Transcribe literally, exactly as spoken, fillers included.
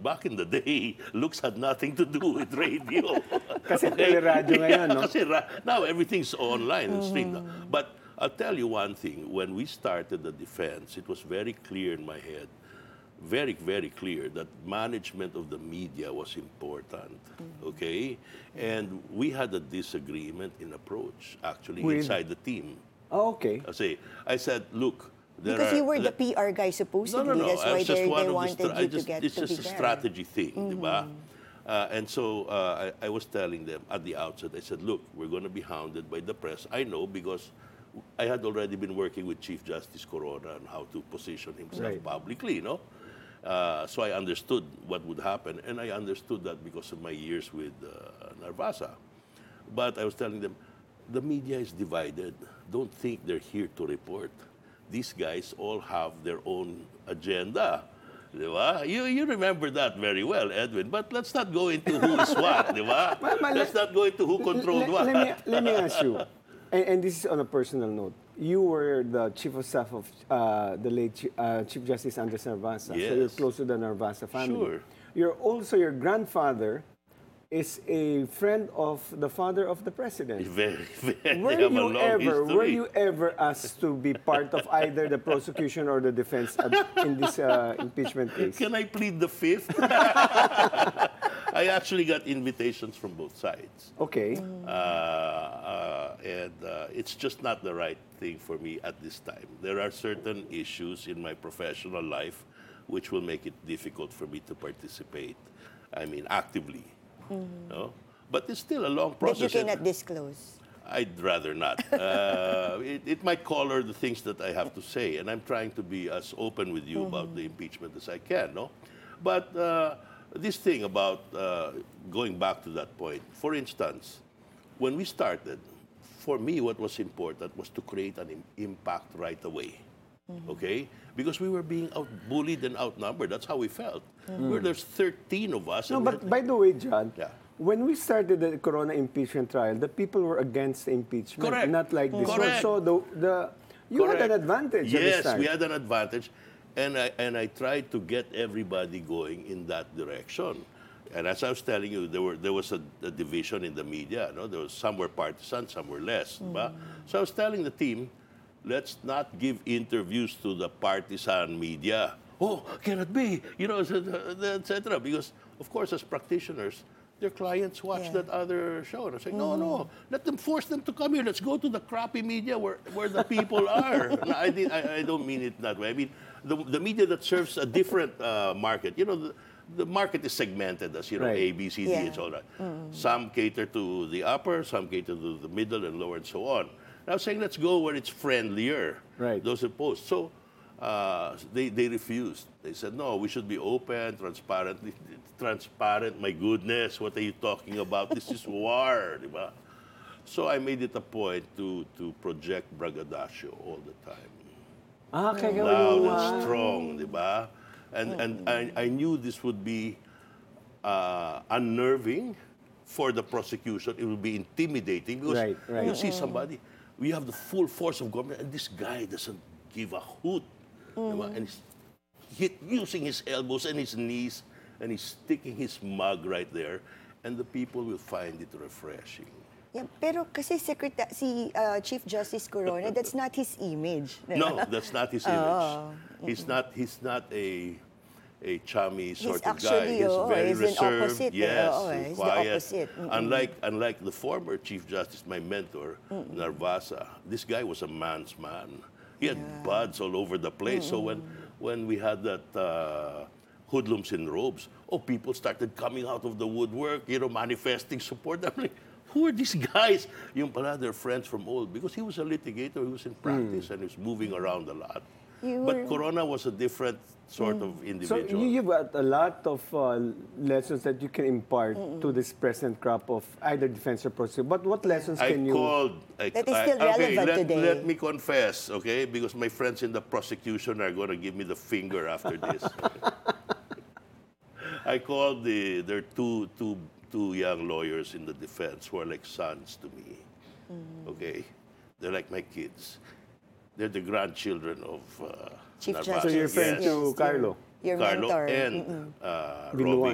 back in the day, looks had nothing to do with radio. Kasi teleradyo ngayon, no? Kasi ra- now everything's online and streamed. But I'll tell you one thing. When we started the defense, it was very clear in my head, very, very clear that management of the media was important, okay? And we had a disagreement in approach, actually, With- inside the team. Oh, okay. I say, I said, look, there Because are, you were the let- P R guy supposedly. no, no, no. That's I why was just they, one they of the wanted stra- I you just, to get it's to just be a there. strategy thing, di ba? Uh, and so uh, I, I was telling them at the outset, I said, look, we're going to be hounded by the press. I know because I had already been working with Chief Justice Corona on how to position himself Right. publicly, you know? Uh, so I understood what would happen, and I understood that because of my years with uh, Narvasa. But I was telling them, the media is divided. Don't think they're here to report. These guys all have their own agenda. Di ba? You, you remember that very well, Edwin. But let's not go into who is what, di ba? Ma- ma- Let's not go into who controlled let, what. let me, let me ask you, and, and this is on a personal note. You were the chief of staff of uh, the late Chi- uh, Chief Justice Andres Narvasa. So you're Yes. close to the Narvasa family. Sure. You're also, your grandfather is a friend of the father of the president. Very, very, Were they have a you long ever, history. were you ever asked to be part of either the prosecution or the defense at- in this uh, impeachment case? Can I plead the fifth? I actually got invitations from both sides. Okay. Uh, uh, and uh, it's just not the right thing for me at this time. There are certain issues in my professional life which will make it difficult for me to participate, I mean, actively. No? But it's still a long That process. you and cannot disclose. I'd rather not. Uh, it, it might color the things that I have to say, and I'm trying to be as open with you about the impeachment as I can, no? But uh, this thing about uh, going back to that point, for instance, when we started, for me, what was important was to create an im- impact right away. Okay? Because we were being out-bullied and outnumbered. That's how we felt. Where there's thirteen of us. No, and we but had by the way, John, Yeah. when we started the Corona impeachment trial, the people were against the impeachment, Correct. not like this one. Correct. So the, the you had an Correct. advantage at this Yes, time. we had an advantage, and I and I tried to get everybody going in that direction. And as I was telling you, there were there was a, a division in the media. No, there was some were partisan, some were less. Ba? So I was telling the team, let's not give interviews to the partisan media. Oh, can it be? You know, et cetera. Because of course, as practitioners, their clients watch Yeah. that other show. And I say, no, no, let them force them to come here. Let's go to the crappy media where, where the people are. No, I, did, I, I don't mean it that way. I mean, the, the media that serves a different uh, market. You know, the, the market is segmented as, you know, Right. A, B, C, D, Yeah. and so on. Some cater to the upper, some cater to the middle and lower and so on. And I was saying, let's go where it's friendlier. Right. Those opposed. So uh, they, they refused. They said, no, we should be open, transparent. Transparent, my goodness, what are you talking about? This is war, di ba? So I made it a point to, to project braggadocio all the time. Ah, kaya Loud yung, and ah, strong, di ba? And, and I, I knew this would be uh, unnerving for the prosecution. It would be intimidating because Right, right. you see somebody, we have the full force of government, and this guy doesn't give a hoot. di ba? And he's hit, using his elbows and his knees, and he's sticking his mug right there, and the people will find it refreshing. Yeah, pero kasi Secreta- si uh, Chief Justice Corona, that's not his image. No, that's not his image. He's not. He's not a a chummy sort of guy. actually, He's oo, very he's an reserved. opposite, eh. Yes, Oo, he's he's the quiet. opposite. Mm-mm. Unlike unlike the former Chief Justice, my mentor, Narvasa, this guy was a man's man. He had buds all over the place. So when when we had that. Uh, hoodlums in robes. Oh, people started coming out of the woodwork, you know, manifesting support. I'm like, who are these guys? Yung pala, they're friends from old. Because he was a litigator, he was in practice, and he was moving around a lot. You But were- Corona was a different sort of So individual. you, you've got a lot of uh, lessons that you can impart to this present crop of either defense or prosecution. But what lessons I can you... called. I, That is I- still okay, relevant let, today. Let me confess, okay? Because my friends in the prosecution are going to give me the finger after this. I called the there are two two two young lawyers in the defense who are like sons to me. Okay, they're like my kids. They're the grandchildren of uh, Chief Narvaez. So you're Justice. referring Yes, to yes, Carlo? Your Carlo mentor. and uh, Binuan. Robbie